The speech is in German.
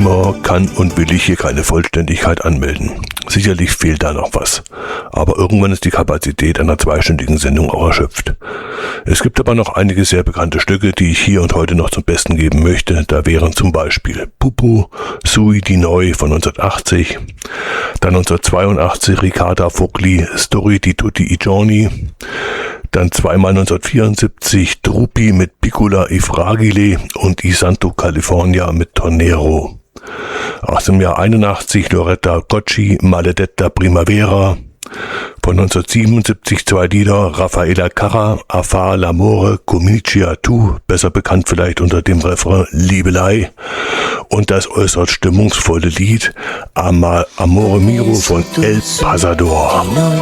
immer kann und will ich hier keine Vollständigkeit anmelden. Sicherlich fehlt da noch was. Aber irgendwann ist die Kapazität einer zweistündigen Sendung auch erschöpft. Es gibt aber noch einige sehr bekannte Stücke, die ich hier und heute noch zum Besten geben möchte. Da wären zum Beispiel Pupu, Sui di Noi von 1980, dann 1982 Riccardo Fogli, Storie di tutti i giorni, dann zweimal 1974 Drupi mit Piccola e Fragile und I Santo California mit Tornero. Aus dem Jahr 81 Loretta Gocci, Maledetta Primavera. Von 1977 zwei Lieder, Raffaella Carrà, A far l'amore, Comincia tu, besser bekannt vielleicht unter dem Refrain Liebelei. Und das äußerst stimmungsvolle Lied Amore Mio von El Pasador.